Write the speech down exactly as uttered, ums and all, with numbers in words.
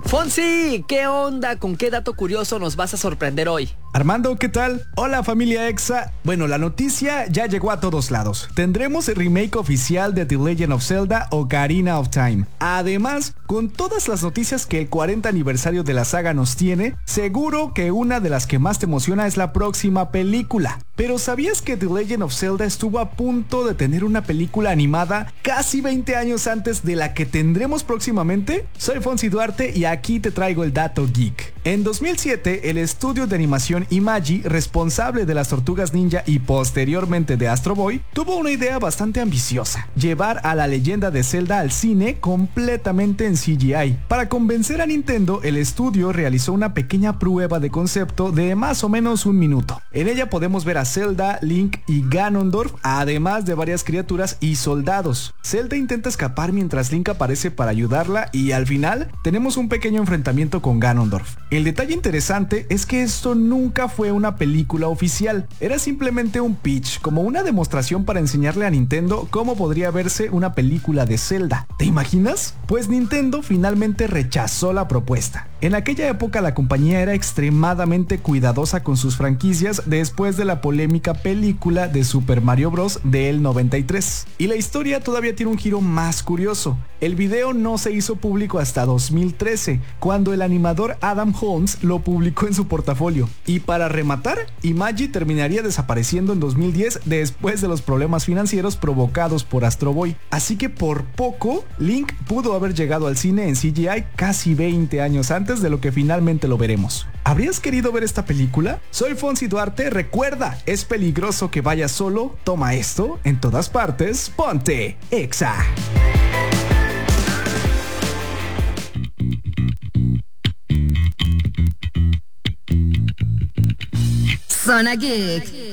Fonsi, ¿qué onda? ¿Con qué dato curioso nos vas a sorprender hoy? Armando, ¿qué tal? Hola familia Exa. Bueno, la noticia ya llegó a todos lados. Tendremos el remake oficial de The Legend of Zelda Ocarina of Time. Además, con todas las noticias que el cuarenta aniversario de la saga nos tiene, seguro que una de las que más te emociona es la próxima película. Pero ¿sabías que The Legend of Zelda estuvo a punto de tener una película animada casi veinte años antes de la que tendremos próximamente? Soy Fonsi Duarte y aquí te traigo el dato geek. En dos mil siete, el estudio de animación Imagi, responsable de las Tortugas Ninja y posteriormente de Astro Boy, tuvo una idea bastante ambiciosa: llevar a la leyenda de Zelda al cine completamente en C G I. Para convencer a Nintendo, el estudio realizó una pequeña prueba de concepto de más o menos un minuto. En ella podemos ver a Zelda, Link y Ganondorf, además de varias criaturas y soldados. Zelda intenta escapar mientras Link aparece para ayudarla y al final tenemos un pequeño enfrentamiento con Ganondorf. El detalle interesante es que esto nunca fue una película oficial, era simplemente un pitch, como una demostración para enseñarle a Nintendo cómo podría verse una película de Zelda. ¿Te imaginas? Pues Nintendo finalmente rechazó la propuesta. En aquella época la compañía era extremadamente cuidadosa con sus franquicias después de la polémica película de Super Mario Bros. Del noventa y tres. Y la historia todavía tiene un giro más curioso. El video no se hizo público hasta dos mil trece, cuando el animador Adam Holmes lo publicó en su portafolio. Y para rematar, Imagi terminaría desapareciendo en dos mil diez después de los problemas financieros provocados por Astro Boy. Así que por poco, Link pudo haber llegado al cine en C G I casi veinte años antes de lo que finalmente lo veremos. ¿Habrías querido ver esta película? Soy Fonsi Duarte, recuerda, es peligroso que vayas solo, toma esto, en todas partes, ponte Exa. Zona Geek.